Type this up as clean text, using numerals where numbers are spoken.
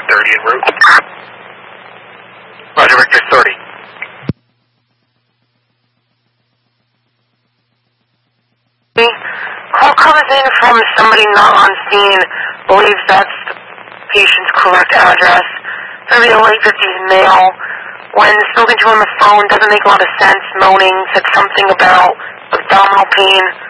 30 en route. Roger, Victor 30. Call comes in from somebody not on scene, believes that's the patient's correct address. Maybe a late 50s male. When spoken to on the phone, doesn't make a lot of sense, moaning, said something about abdominal pain.